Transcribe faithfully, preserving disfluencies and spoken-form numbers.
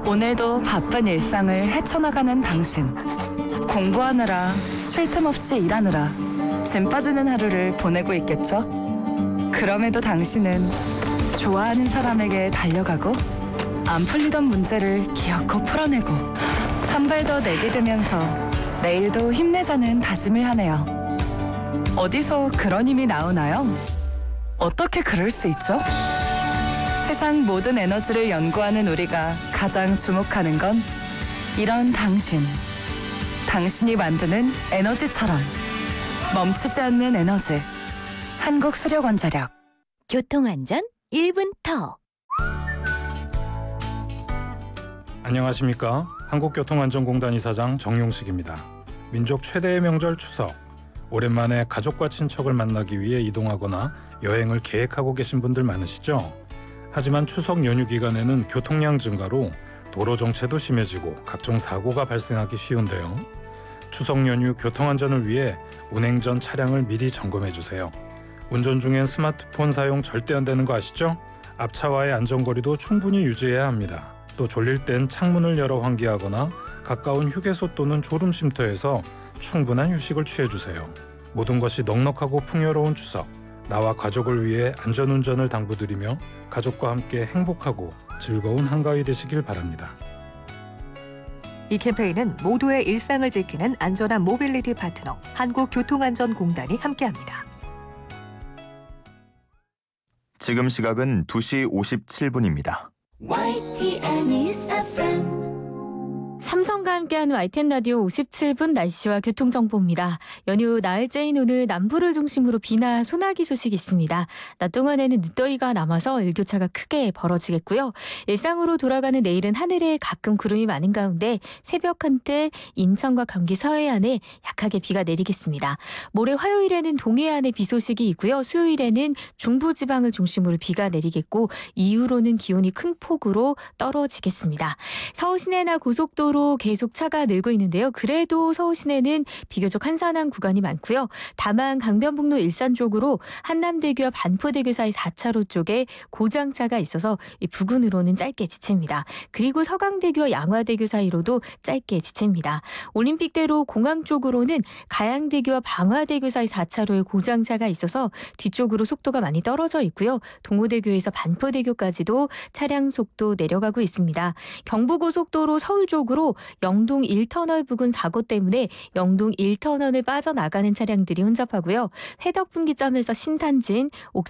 오늘도 바쁜 일상을 헤쳐나가는 당신. 공부하느라, 쉴 틈 없이 일하느라 짐 빠지는 하루를 보내고 있겠죠? 그럼에도 당신은 좋아하는 사람에게 달려가고 안 풀리던 문제를 기어코 풀어내고 한 발 더 내디디면서 내일도 힘내자는 다짐을 하네요. 어디서 그런 힘이 나오나요? 어떻게 그럴 수 있죠? 세상 모든 에너지를 연구하는 우리가 가장 주목하는 건 이런 당신. 당신이 만드는 에너지처럼 멈추지 않는 에너지. 한국수력원자력. 교통안전 일 분 더. 안녕하십니까. 한국교통안전공단 이사장 정용식입니다. 민족 최대의 명절 추석. 오랜만에 가족과 친척을 만나기 위해 이동하거나 여행을 계획하고 계신 분들 많으시죠? 하지만 추석 연휴 기간에는 교통량 증가로 도로 정체도 심해지고 각종 사고가 발생하기 쉬운데요. 추석 연휴 교통안전을 위해 운행 전 차량을 미리 점검해 주세요. 운전 중엔 스마트폰 사용 절대 안 되는 거 아시죠? 앞차와의 안전거리도 충분히 유지해야 합니다. 또 졸릴 땐 창문을 열어 환기하거나 가까운 휴게소 또는 졸음 쉼터에서 충분한 휴식을 취해주세요. 모든 것이 넉넉하고 풍요로운 추석. 나와 가족을 위해 안전운전을 당부드리며 가족과 함께 행복하고 즐거운 한가위 되시길 바랍니다. 이 캠페인은 모두의 일상을 지키는 안전한 모빌리티 파트너 한국교통안전공단이 함께합니다. 지금 시각은 두 시 오십칠 분입니다. 와이티엔 News 에프엠. 삼성과 함께하는 와이티엔 라디오 오십칠 분 날씨와 교통정보입니다. 연휴 나흘째인 오늘 남부를 중심으로 비나 소나기 소식이 있습니다. 낮 동안에는 늦더위가 남아서 일교차가 크게 벌어지겠고요. 일상으로 돌아가는 내일은 하늘에 가끔 구름이 많은 가운데 새벽 한때 인천과 경기 서해안에 약하게 비가 내리겠습니다. 모레 화요일에는 동해안에 비 소식이 있고요. 수요일에는 중부지방을 중심으로 비가 내리겠고 이후로는 기온이 큰 폭으로 떨어지겠습니다. 서울 시내나 고속도로 계속 차가 늘고 있는데요. 그래도 서울 시내는 비교적 한산한 구간이 많고요. 다만 강변북로 일산 쪽으로 한남대교와 반포대교 사이 사 차로 쪽에 고장차가 있어서 이 부근으로는 짧게 지칩니다. 그리고 서강대교와 양화대교 사이로도 짧게 지칩니다. 올림픽대로 공항 쪽으로는 가양대교와 방화대교 사이 사 차로에 고장차가 있어서 뒤쪽으로 속도가 많이 떨어져 있고요. 동호대교에서 반포대교까지도 차량 속도 내려가고 있습니다. 경부고속도로 서울 쪽으로 영동 일 터널 부근 사고 때문에 영동 일 터널을 빠져나가는 차량들이 혼잡하고요. 회덕분기점에서 신탄진,